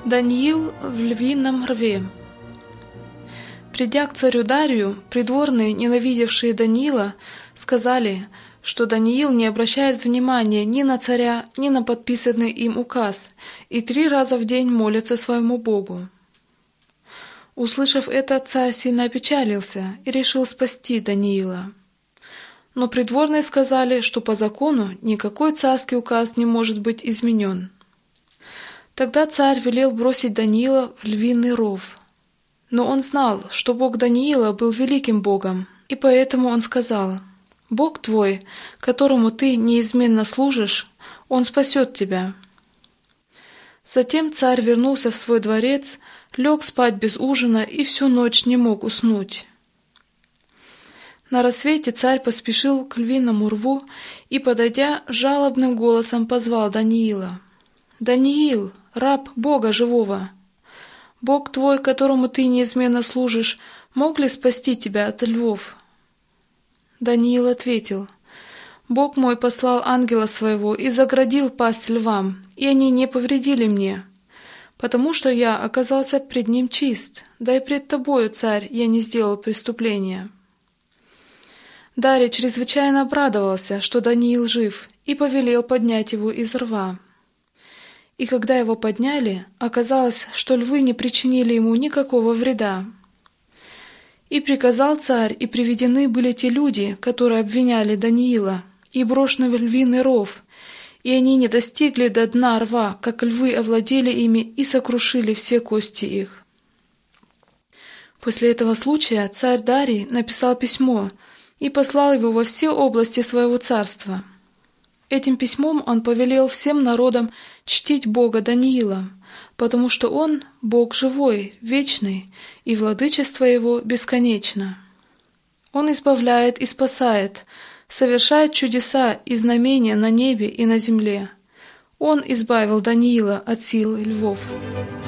Даниил в львином рве. Придя к царю Дарию, придворные, ненавидевшие Даниила, сказали, что Даниил не обращает внимания ни на царя, ни на подписанный им указ, и 3 раза в день молится своему Богу. Услышав это, царь сильно опечалился и решил спасти Даниила. Но придворные сказали, что по закону никакой царский указ не может быть изменен. Тогда царь велел бросить Даниила в львиный ров. Но он знал, что Бог Даниила был великим Богом, и поэтому он сказал: «Бог твой, которому ты неизменно служишь, Он спасет тебя». Затем царь вернулся в свой дворец, лег спать без ужина и всю ночь не мог уснуть. На рассвете царь поспешил к львиному рву и, подойдя, жалобным голосом позвал Даниила: «Даниил, раб Бога живого! Бог твой, которому ты неизменно служишь, мог ли спасти тебя от львов?» Даниил ответил: «Бог мой послал ангела своего и заградил пасть львам, и они не повредили мне, потому что я оказался пред ним чист, да и пред тобою, царь, я не сделал преступления». Дарий чрезвычайно обрадовался, что Даниил жив, и повелел поднять его из рва. И когда его подняли, оказалось, что львы не причинили ему никакого вреда. И приказал царь, и приведены были те люди, которые обвиняли Даниила, и брошены в львиный ров, и они не достигли до дна рва, как львы овладели ими и сокрушили все кости их. После этого случая царь Дарий написал письмо и послал его во все области своего царства. Этим письмом он повелел всем народам чтить Бога Даниила, потому что Он — Бог живой, вечный, и владычество Его бесконечно. Он избавляет и спасает, совершает чудеса и знамения на небе и на земле. Он избавил Даниила от сил львов.